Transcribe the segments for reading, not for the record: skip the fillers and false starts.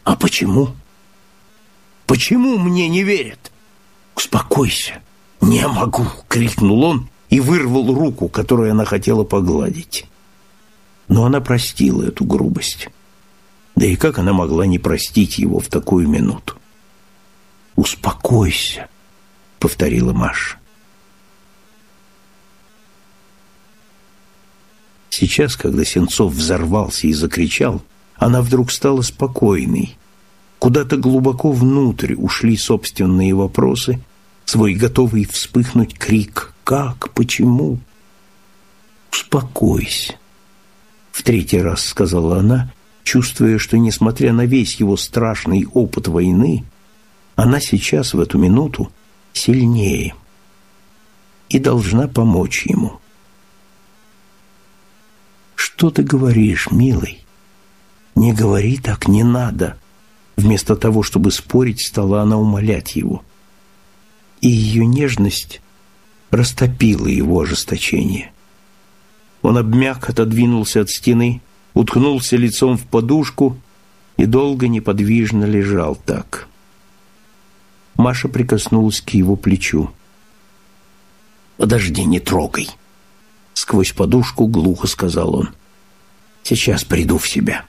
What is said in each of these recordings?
А почему? Почему мне не верят? Успокойся. Не могу, крикнул он и вырвал руку, которую она хотела погладить. Но она простила эту грубость. Да и как она могла не простить его в такую минуту? «Успокойся», — повторила Маша. Сейчас, когда Сенцов взорвался и закричал, она вдруг стала спокойной. Куда-то глубоко внутрь ушли собственные вопросы, свой готовый вспыхнуть крик «Как? Почему?» «Успокойся», — в третий раз сказала она, чувствуя, что, несмотря на весь его страшный опыт войны, она сейчас, в эту минуту, сильнее и должна помочь ему. «Что ты говоришь, милый? Не говори так, не надо!» Вместо того, чтобы спорить, стала она умолять его. И ее нежность растопила его ожесточение. Он обмяк, отодвинулся от стены, уткнулся лицом в подушку и долго неподвижно лежал так. Маша прикоснулась к его плечу. «Подожди, не трогай!» Сквозь подушку глухо сказал он. «Сейчас приду в себя».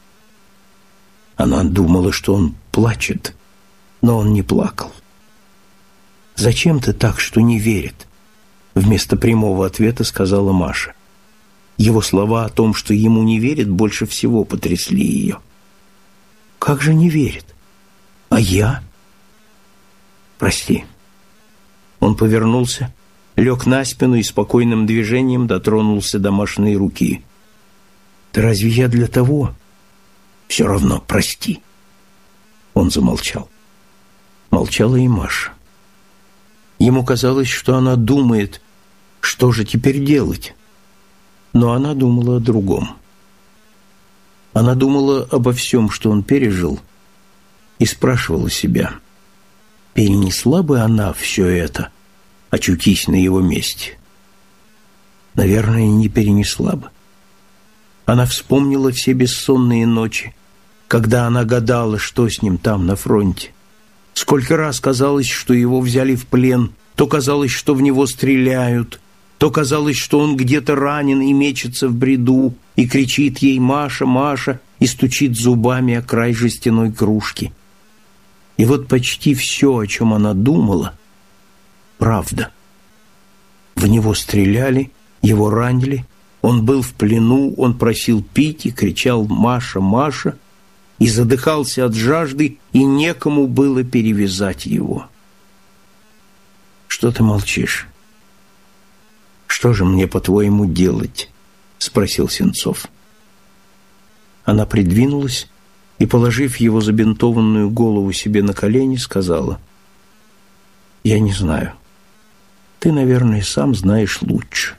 Она думала, что он плачет, но он не плакал. «Зачем ты так, что не верит?» Вместо прямого ответа сказала Маша. Его слова о том, что ему не верят, больше всего потрясли ее. «Как же не верит? А я?» «Прости». Он повернулся, лег на спину и спокойным движением дотронулся до Машиной руки. «Да разве я для того?» «Все равно прости». Он замолчал. Молчала и Маша. Ему казалось, что она думает, что же теперь делать. Но она думала о другом. Она думала обо всем, что он пережил, и спрашивала себя, перенесла бы она все это, очутись на его месте? Наверное, не перенесла бы. Она вспомнила все бессонные ночи, когда она гадала, что с ним там на фронте. Сколько раз казалось, что его взяли в плен, то казалось, что в него стреляют, то казалось, что он где-то ранен и мечется в бреду, и кричит ей «Маша, Маша!» и стучит зубами о край жестяной кружки. И вот почти все, о чем она думала, правда. В него стреляли, его ранили, он был в плену, он просил пить и кричал «Маша, Маша!» и задыхался от жажды, и некому было перевязать его. «Что ты молчишь? Что же мне, по-твоему, делать?» — спросил Сенцов. Она придвинулась и, положив его забинтованную голову себе на колени, сказала: «Я не знаю. Ты, наверное, сам знаешь лучше».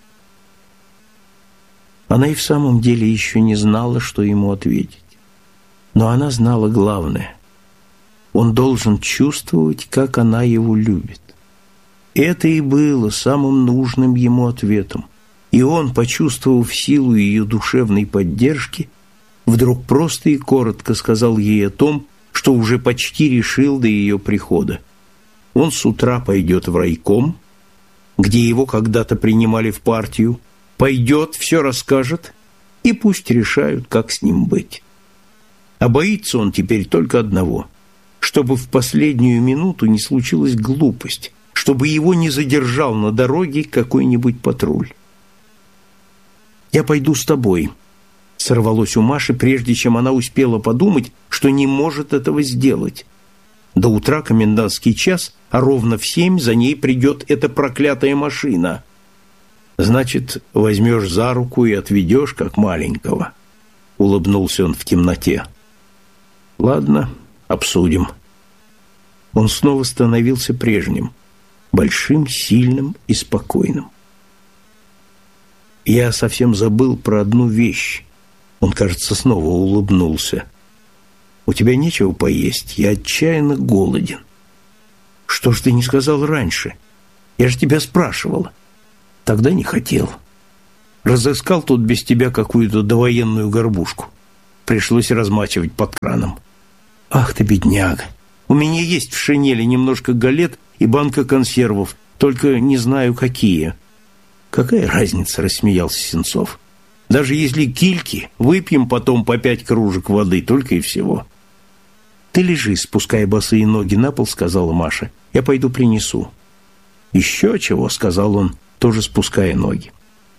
Она и в самом деле еще не знала, что ему ответить. Но она знала главное. Он должен чувствовать, как она его любит. Это и было самым нужным ему ответом. И он, почувствовав силу ее душевной поддержки, вдруг просто и коротко сказал ей о том, что уже почти решил до ее прихода. Он с утра пойдет в райком, где его когда-то принимали в партию, пойдет, все расскажет, и пусть решают, как с ним быть. А боится он теперь только одного, чтобы в последнюю минуту не случилась глупость, чтобы его не задержал на дороге какой-нибудь патруль. «Я пойду с тобой», — сорвалось у Маши, прежде чем она успела подумать, что не может этого сделать. До утра комендантский час, а ровно в 7 за ней придет эта проклятая машина. «Значит, возьмешь за руку и отведешь, как маленького», — улыбнулся он в темноте. «Ладно, обсудим». Он снова становился прежним, большим, сильным и спокойным. «Я совсем забыл про одну вещь». Он, кажется, снова улыбнулся. «У тебя нечего поесть, я отчаянно голоден». «Что ж ты не сказал раньше? Я же тебя спрашивала». «Тогда не хотел. Разыскал тут без тебя какую-то довоенную горбушку. Пришлось размачивать под краном. «Ах ты, бедняга! У меня есть в шинели немножко галет и банка консервов, только не знаю, какие». «Какая разница?» – рассмеялся Сенцов. «Даже если кильки, выпьем потом по 5 кружек воды, только и всего». «Ты лежи, спуская босые ноги на пол», – сказала Маша. «Я пойду принесу». «Еще чего?» – сказал он, тоже спуская ноги.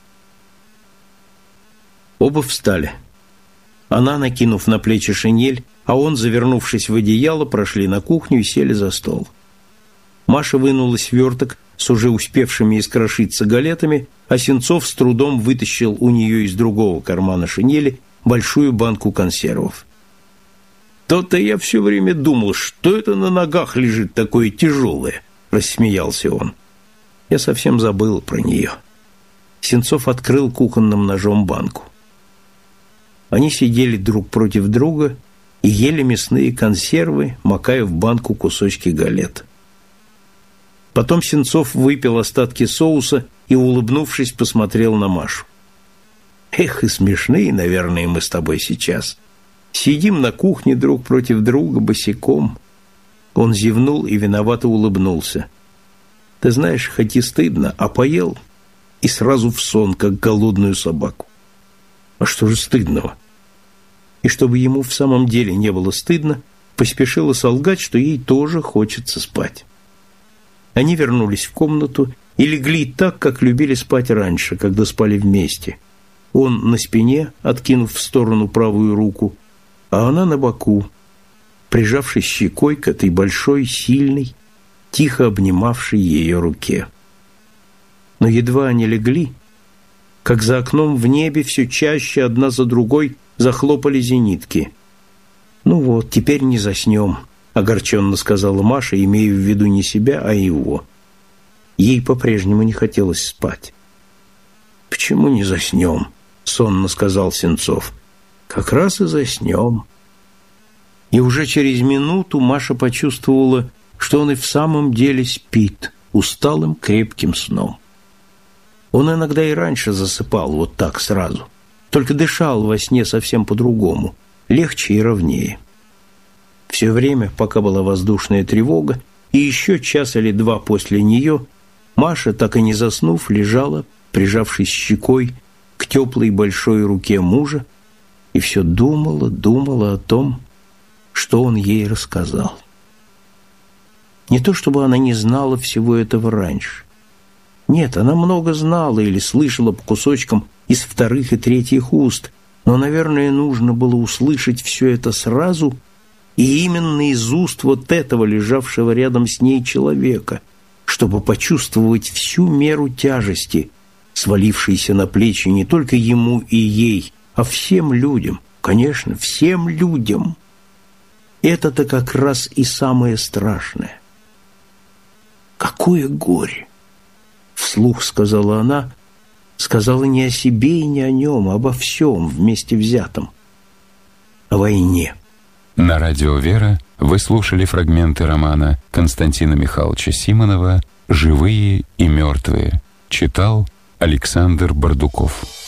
Оба встали. Она, накинув на плечи шинель, а он, завернувшись в одеяло, прошли на кухню и сели за стол. Маша вынула сверток с уже успевшими искрошиться галетами, а Сенцов с трудом вытащил у нее из другого кармана шинели большую банку консервов. «То-то я все время думал, что это на ногах лежит такое тяжелое», – рассмеялся он. «Я совсем забыл про нее». Сенцов открыл кухонным ножом банку. Они сидели друг против друга и ели мясные консервы, макая в банку кусочки галет. Потом Сенцов выпил остатки соуса и, улыбнувшись, посмотрел на Машу. «Эх, и смешные, наверное, мы с тобой сейчас. Сидим на кухне друг против друга босиком». Он зевнул и виновато улыбнулся. «Ты знаешь, хоть и стыдно, а поел и сразу в сон, как голодную собаку». «А что же стыдного?» И чтобы ему в самом деле не было стыдно, поспешила солгать, что ей тоже хочется спать. Они вернулись в комнату и легли так, как любили спать раньше, когда спали вместе. Он на спине, откинув в сторону правую руку, а она на боку, прижавшись щекой к этой большой, сильной, тихо обнимавшей ее руке. Но едва они легли, как за окном в небе все чаще одна за другой захлопали зенитки. «Ну вот, теперь не заснем», — огорченно сказала Маша, имея в виду не себя, а его. Ей по-прежнему не хотелось спать. «Почему не заснем?» — сонно сказал Сенцов. «Как раз и заснем». И уже через минуту Маша почувствовала, что он и в самом деле спит усталым крепким сном. Он иногда и раньше засыпал вот так сразу, только дышал во сне совсем по-другому, легче и ровнее. Все время, пока была воздушная тревога, и еще час или два после нее, Маша, так и не заснув, лежала, прижавшись щекой к теплой большой руке мужа, и все думала о том, что он ей рассказал. Не то чтобы она не знала всего этого раньше. Нет, она много знала или слышала по кусочкам из вторых и третьих уст, но, наверное, нужно было услышать все это сразу и именно из уст вот этого лежавшего рядом с ней человека, чтобы почувствовать всю меру тяжести, свалившейся на плечи не только ему и ей, а всем людям, конечно, всем людям. Это-то как раз и самое страшное. «Какое горе!» — вслух сказала она, сказала не о себе и не о нем, а обо всем вместе взятом. О войне. На радио «Вера» вы слушали фрагменты романа Константина Михайловича Симонова «Живые и мертвые». Читал Александр Бардуков.